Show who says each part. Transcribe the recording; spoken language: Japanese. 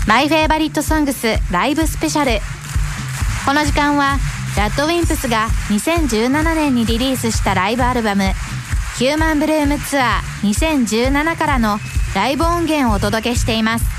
Speaker 1: マイフェイバリットソングスライブスペシャル。この時間はラッドウィンプスが2017年にリリースしたライブアルバムヒューマンブルームツアー2017からのライブ音源をお届けしています。